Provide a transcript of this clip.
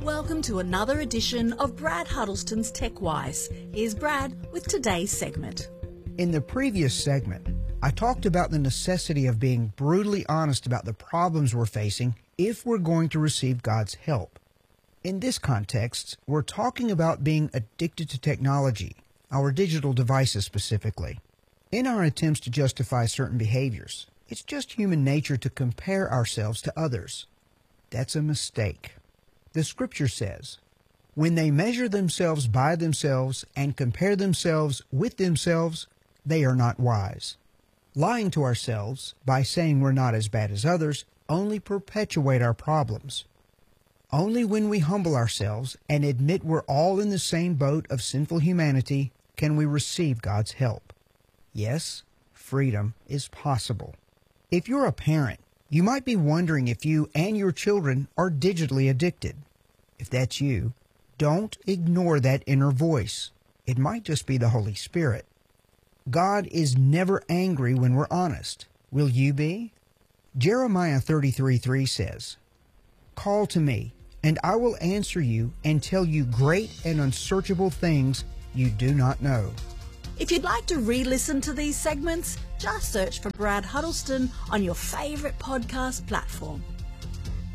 Welcome to another edition of Brad Huddleston's TechWise. Here's Brad with today's segment. In the previous segment, I talked about the necessity of being brutally honest about the problems we're facing if we're going to receive God's help. In this context, we're talking about being addicted to technology, our digital devices specifically. In our attempts to justify certain behaviors, it's just human nature to compare ourselves to others. That's a mistake. The scripture says, "When they measure themselves by themselves and compare themselves with themselves, they are not wise." Lying to ourselves by saying we're not as bad as others only perpetuate our problems. Only when we humble ourselves and admit we're all in the same boat of sinful humanity can we receive God's help. Yes, freedom is possible. If you're a parent, you might be wondering if you and your children are digitally addicted. If that's you, don't ignore that inner voice. It might just be the Holy Spirit. God is never angry when we're honest. Will you be? Jeremiah 33:3 says, "Call to me, and I will answer you and tell you great and unsearchable things you do not know." If you'd like to re-listen to these segments, just search for Brad Huddleston on your favourite podcast platform.